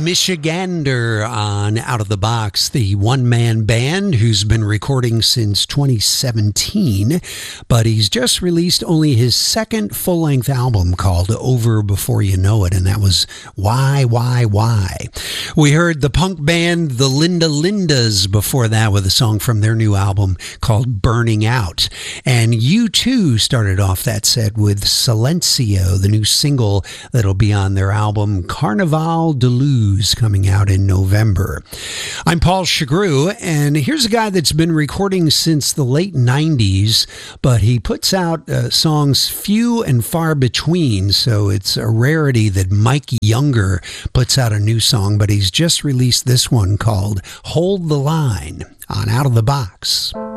Michigander on Out of the Box, the one-man band who's been recording since 2017, but he's just released only his second full-length album called Over Before You Know It, and that was Why. We heard the punk band The Linda Lindas before that with a song from their new album called Burning Out, and U2 started off that set with Silencio, the new single that'll be on their album Carnaval de Luz, coming out in November. I'm Paul Chagru, and here's a guy that's been recording since the late 90s, but he puts out songs few and far between, so it's a rarity that Mike Younger puts out a new song, but he's just released this one called Hold the Line on Out of the Box.